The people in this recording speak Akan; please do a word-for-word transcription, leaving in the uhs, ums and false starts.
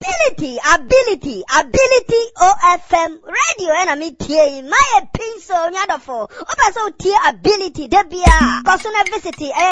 ability, ability, ability O F M radio and me tie my pencil nyadofo. Opa so tie ability debia. Kosuna visit